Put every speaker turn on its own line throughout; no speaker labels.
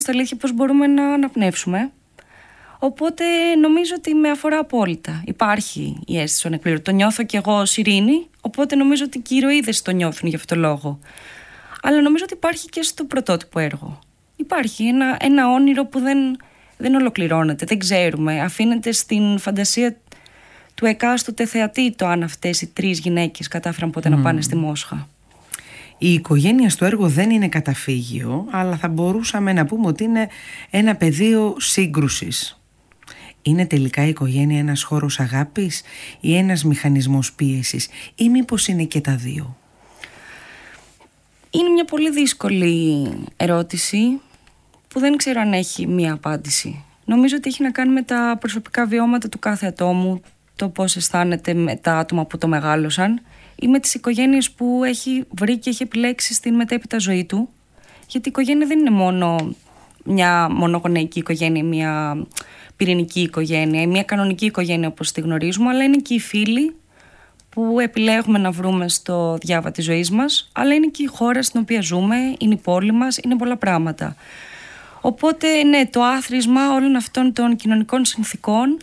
Στα αλήθεια πώς μπορούμε να αναπνεύσουμε. Οπότε νομίζω ότι με αφορά απόλυτα. Υπάρχει η αίσθηση του ανεκπλήρωτου. Το νιώθω κι εγώ ως Ειρήνη, οπότε νομίζω ότι και οι ηρωίδες το νιώθουν γι' αυτό το λόγο. Αλλά νομίζω ότι υπάρχει και στο πρωτότυπο έργο. Υπάρχει ένα όνειρο που δεν ολοκληρώνεται, δεν ξέρουμε. Αφήνεται στην φαντασία του εκάστοτε θεατή το αν αυτές οι 3 γυναίκες κατάφεραν ποτέ να πάνε στη Μόσχα.
Η οικογένεια στο έργο δεν είναι καταφύγιο, αλλά θα μπορούσαμε να πούμε ότι είναι ένα πεδίο σύγκρουσης. Είναι τελικά η οικογένεια ένας χώρος αγάπης ή ένας μηχανισμός πίεσης, ή μήπως είναι και τα δύο?
Είναι μια πολύ δύσκολη ερώτηση που δεν ξέρω αν έχει μία απάντηση. Νομίζω ότι έχει να κάνει με τα προσωπικά βιώματα του κάθε ατόμου, το πώς αισθάνεται με τα άτομα που το μεγάλωσαν ή με τις οικογένειες που έχει βρει και έχει επιλέξει στην μετέπειτα ζωή του. Γιατί η οικογένεια δεν είναι μόνο μια μονογονεϊκή οικογένεια, μια πυρηνική οικογένεια ή μια κανονική οικογένεια όπως τη γνωρίζουμε, αλλά είναι και οι φίλοι που επιλέγουμε να βρούμε στο διάβα της ζωής μας, αλλά είναι και η χώρα στην οποία ζούμε, είναι η πόλη μας, είναι πολλά πράγματα. Οπότε ναι, το άθροισμα όλων αυτών των κοινωνικών συνθήκων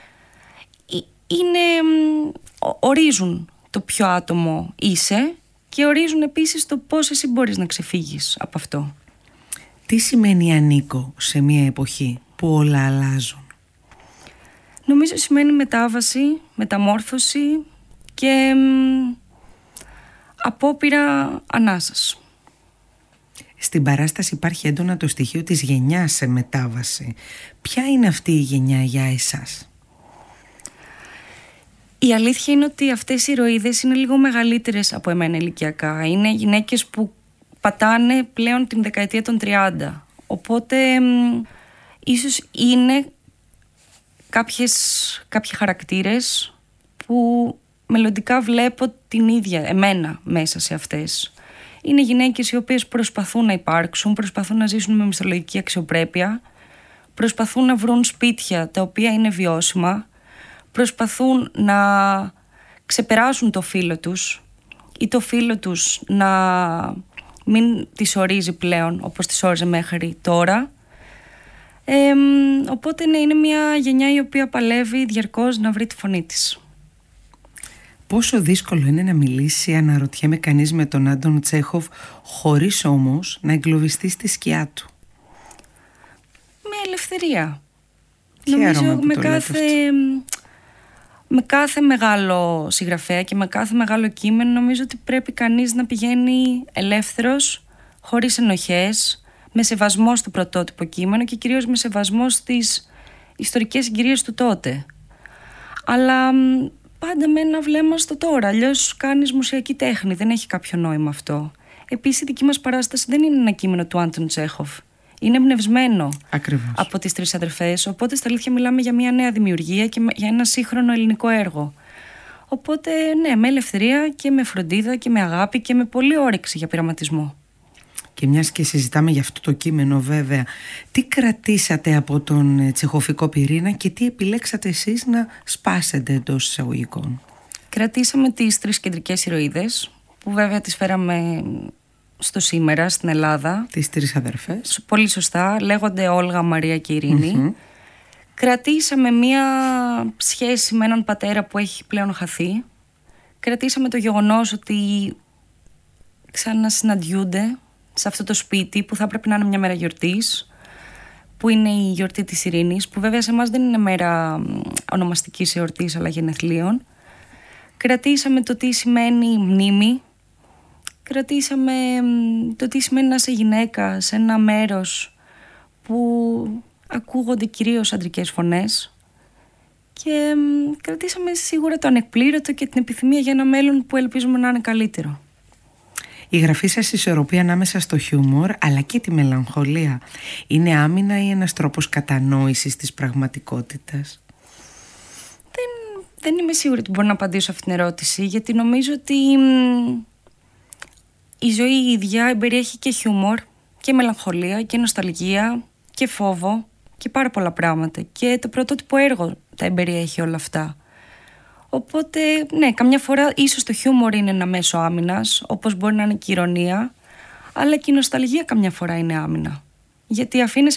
ορίζουν το ποιο άτομο είσαι και ορίζουν επίσης το πώς εσύ μπορείς να ξεφύγεις από αυτό.
Τι σημαίνει ανήκω σε μια εποχή που όλα αλλάζουν?
Νομίζω σημαίνει μετάβαση, μεταμόρφωση και απόπειρα ανάσας.
Στην παράσταση υπάρχει έντονα το στοιχείο της γενιάς σε μετάβαση. Ποια είναι αυτή η γενιά για εσάς?
Η αλήθεια είναι ότι αυτές οι ηρωίδες είναι λίγο μεγαλύτερες από εμένα ηλικιακά. Είναι γυναίκες που πατάνε πλέον την δεκαετία των 30. Οπότε ίσως είναι κάποιοι χαρακτήρες που μελλοντικά βλέπω την ίδια εμένα μέσα σε αυτές. Είναι γυναίκες οι οποίες προσπαθούν να υπάρξουν, προσπαθούν να ζήσουν με μισθολογική αξιοπρέπεια, προσπαθούν να βρουν σπίτια τα οποία είναι βιώσιμα, προσπαθούν να ξεπεράσουν το φύλο τους ή το φύλο τους να μην τις ορίζει πλέον όπως τις όριζε μέχρι τώρα. Οπότε ναι, είναι μια γενιά η οποία παλεύει διαρκώς να βρει τη φωνή της.
Πόσο δύσκολο είναι να μιλήσει, αναρωτιέμαι, κανείς με τον Άντων Τσέχοφ χωρίς όμως να εγκλωβιστεί στη σκιά του?
Με ελευθερία.
Νομίζω
με κάθε μεγάλο συγγραφέα και με κάθε μεγάλο κείμενο νομίζω ότι πρέπει κανείς να πηγαίνει ελεύθερος, χωρίς ενοχές, με σεβασμό στο πρωτότυπο κείμενο και κυρίως με σεβασμό στις ιστορικές συγκυρίες του τότε. Αλλά πάντα με ένα βλέμμα στο τώρα, αλλιώς κάνεις μουσιακή τέχνη, δεν έχει κάποιο νόημα αυτό. Επίσης η δική μας παράσταση δεν είναι ένα κείμενο του Άντων Τσέχοφ. Είναι εμπνευσμένο από τις 3 αδερφές, οπότε στα αλήθεια μιλάμε για μια νέα δημιουργία και για ένα σύγχρονο ελληνικό έργο. Οπότε ναι, με ελευθερία και με φροντίδα και με αγάπη και με πολύ όρεξη για πειραματισμό.
Και μιας και συζητάμε για αυτό το κείμενο βέβαια, τι κρατήσατε από τον τσεχοφικό πυρήνα και τι επιλέξατε εσείς να σπάσετε εντός εισαγωγικών?
Κρατήσαμε τις 3 κεντρικές ηρωίδες που βέβαια τις φέραμε στο σήμερα στην Ελλάδα.
Τις 3 αδερφές.
Πολύ σωστά, λέγονται Όλγα, Μαρία και Ειρήνη. Κρατήσαμε μία σχέση με έναν πατέρα που έχει πλέον χαθεί. Κρατήσαμε το γεγονός ότι ξανασυναντιούνται σε αυτό το σπίτι που θα πρέπει να είναι μια μέρα γιορτής, που είναι η γιορτή της Ειρήνης, που βέβαια σε εμάς δεν είναι μέρα ονομαστικής εορτής αλλά γενεθλίων. Κρατήσαμε το τι σημαίνει μνήμη. Κρατήσαμε το τι σημαίνει να είσαι γυναίκα σε ένα μέρος που ακούγονται κυρίως αντρικές φωνές και κρατήσαμε σίγουρα το ανεκπλήρωτο και την επιθυμία για ένα μέλλον που ελπίζουμε να είναι καλύτερο.
Η γραφή σας ισορροπεί ανάμεσα στο χιούμορ αλλά και τη μελαγχολία. Είναι άμυνα ή ένας τρόπος κατανόησης της πραγματικότητας?
Δεν είμαι σίγουρη ότι μπορώ να απαντήσω αυτήν την ερώτηση, γιατί νομίζω ότι η ζωή η ίδια εμπεριέχει και χιούμορ και μελαγχολία και νοσταλγία και φόβο και πάρα πολλά πράγματα, και το πρωτότυπο έργο τα εμπεριέχει όλα αυτά. Οπότε ναι, καμιά φορά ίσως το χιούμορ είναι ένα μέσο άμυνας, όπως μπορεί να είναι και η ηρωνία, αλλά και η νοσταλγία καμιά φορά είναι άμυνα, γιατί αφήνεσαι